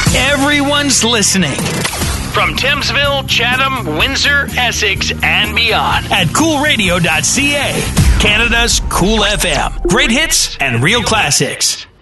Everyone's listening. From Thamesville, Chatham, Windsor, Essex, and beyond at coolradio.ca. Canada's Cool FM. Great hits and real classics.